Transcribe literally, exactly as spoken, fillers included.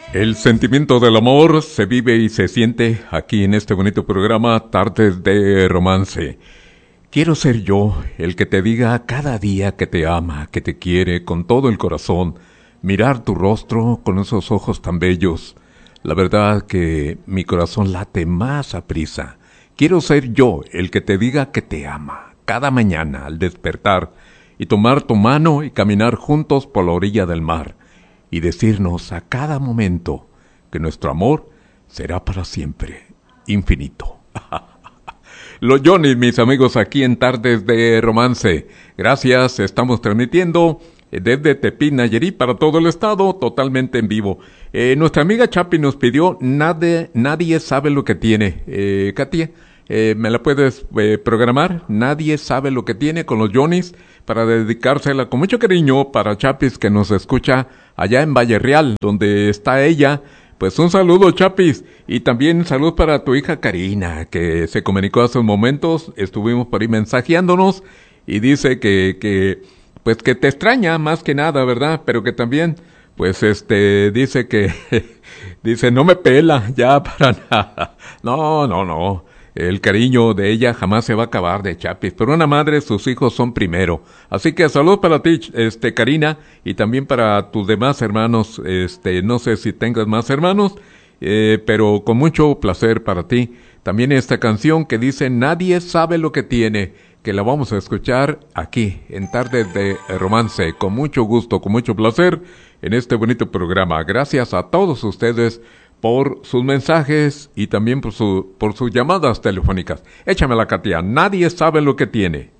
El sentimiento del amor se vive y se siente aquí en este bonito programa Tardes de Romance. Quiero ser yo el que te diga cada día que te ama, que te quiere con todo el corazón, mirar tu rostro con esos ojos tan bellos. La verdad que mi corazón late más aprisa. Quiero ser yo el que te diga que te ama cada mañana al despertar y tomar tu mano y caminar juntos por la orilla del mar y decirnos a cada momento que nuestro amor será para siempre infinito. Los Johnny, mis amigos, aquí en Tardes de Romance. Gracias, estamos transmitiendo desde Tepic, Nayarit, para todo el estado, totalmente en vivo. Eh, nuestra amiga Chapi nos pidió Nadie, nadie sabe lo que tiene. Eh, Katia, eh, ¿me la puedes eh, programar? Nadie sabe lo que tiene con los Johnnys, para dedicársela con mucho cariño para Chapis, que nos escucha allá en Valle Real, donde está ella. Pues un saludo, Chapis, y también salud para tu hija Karina, que se comunicó hace unos momentos, estuvimos por ahí mensajeándonos, y dice que, que, pues que te extraña más que nada, ¿verdad? Pero que también, pues este, dice que, dice, no me pela ya para nada. No, no, no. El cariño de ella jamás se va a acabar, de Chapis. Pero una madre, sus hijos son primero. Así que salud para ti, este, Karina, y también para tus demás hermanos. Este, no sé si tengas más hermanos, eh, pero con mucho placer para ti. También esta canción que dice Nadie sabe lo que tiene, que la vamos a escuchar aquí, en Tardes de Romance, con mucho gusto, con mucho placer, en este bonito programa. Gracias a todos ustedes por sus mensajes y también por su por sus llamadas telefónicas. Échamela, Katia. Nadie sabe lo que tiene.